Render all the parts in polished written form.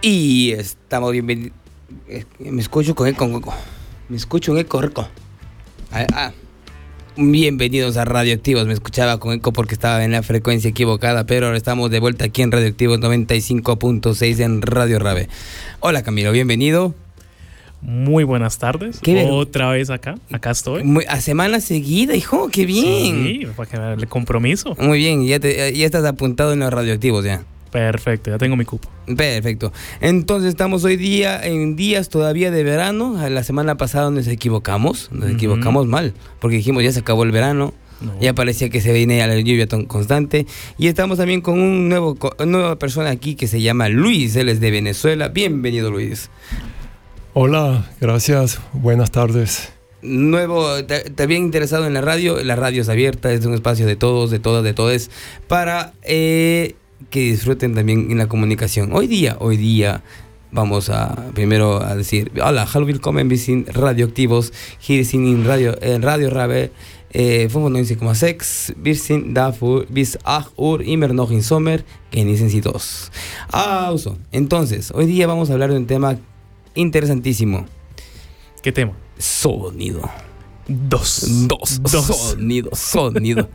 Y estamos bienvenidos. Me escucho con eco. Me escucho un eco rico. Bienvenidos a Radioactivos. Me escuchaba con eco porque estaba en la frecuencia equivocada, pero ahora estamos de vuelta aquí en Radioactivos 95.6 en Radio Rabe. Hola Camilo, bienvenido. Muy buenas tardes. Otra vez acá estoy. A semana seguida, hijo, qué bien. Sí, para que darle compromiso. Muy bien, ya estás apuntado en los Radioactivos ya. Perfecto, ya tengo mi cupo. Perfecto. Entonces estamos hoy día en días todavía de verano. La semana pasada nos equivocamos mal, porque dijimos ya se acabó el verano. No. Ya parecía que se venía la lluvia constante. Y estamos también con una nueva persona aquí que se llama Luis. Él es de Venezuela. Bienvenido, Luis. Hola, gracias. Buenas tardes. ¿Te habían interesado en la radio? La radio es abierta, es un espacio de todos, de todas, de todes, para que disfruten también en la comunicación. Hoy día vamos primero a decir hola, hallo willkommen, wir sind Radioactivos, hier sind in Radio Rabe 95,6, wir sind dafür bis 8 Uhr immer noch im Sommer, genießen Sie dos. Entonces, hoy día vamos a hablar de un tema interesantísimo. ¿Qué tema? Sonido. Dos. Sonido.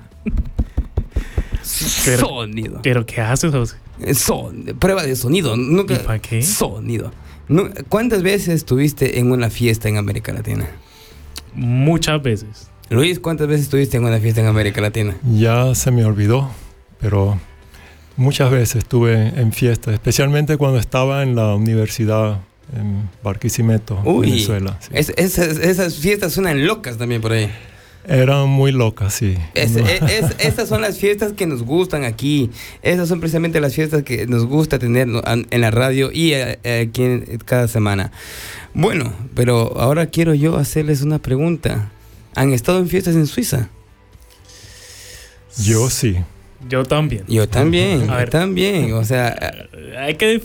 Sonido. ¿Pero qué haces, José? Prueba de sonido. Nunca. ¿Y para qué? Sonido. ¿Cuántas veces estuviste en una fiesta en América Latina? Muchas veces. Luis, ¿cuántas veces estuviste en una fiesta en América Latina? Ya se me olvidó, pero muchas veces estuve en fiestas, especialmente cuando estaba en la universidad en Barquisimeto, Venezuela. Sí. Esas fiestas suenan locas también por ahí. Eran muy locas, sí. Estas son las fiestas que nos gustan aquí. Esas son precisamente las fiestas que nos gusta tener en la radio y aquí cada semana. Bueno, pero ahora quiero yo hacerles una pregunta. ¿Han estado en fiestas en Suiza? Yo sí. Yo también. Yo también. O sea, hay que